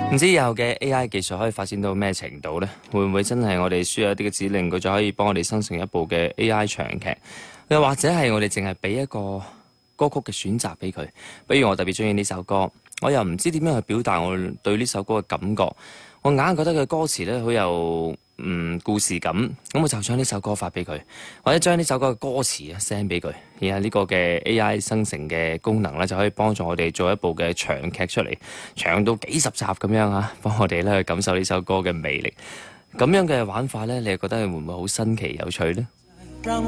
唔知以後嘅 AI 技術可以發展到咩程度呢？會唔會真係我哋輸入一啲嘅指令，佢就可以幫我哋生成一部嘅 AI 長劇？又或者係我哋淨係俾一個歌曲嘅選擇俾佢？比如我特別中意呢首歌，我又唔知點樣去表達我對呢首歌嘅感覺。我硬係覺得佢歌詞呢好有故事感，咁我就將呢首歌發俾佢，或者將呢首歌嘅歌詞 send 俾佢，然後呢個嘅 AI 生成嘅功能呢，就可以幫助我哋做一部嘅長劇出嚟，長到幾十集咁樣啊，幫我哋咧去感受呢首歌嘅魅力。咁樣嘅玩法呢，你又覺得會唔會好新奇有趣呢？